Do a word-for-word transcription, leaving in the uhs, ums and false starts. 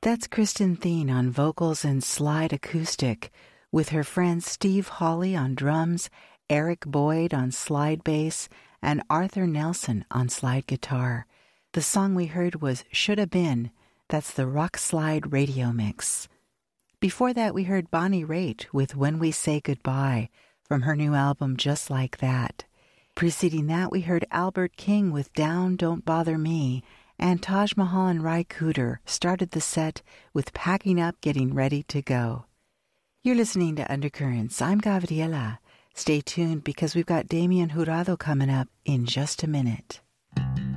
That's Kristen Thien on vocals and slide acoustic, with her friends Steve Hawley on drums, Eric Boyd on slide bass, and Arthur Nelson on slide guitar. The song we heard was Shoulda Been. That's the Rock Slide radio mix. Before that, we heard Bonnie Raitt with When We Say Goodbye from her new album Just Like That. Preceding that, we heard Albert King with Down, Don't Bother Me, and Taj Mahal and Ry Cooder started the set with Packing Up, Getting Ready to Go. You're listening to Undercurrents. I'm Gabriela. Stay tuned because we've got Damien Jurado coming up in just a minute.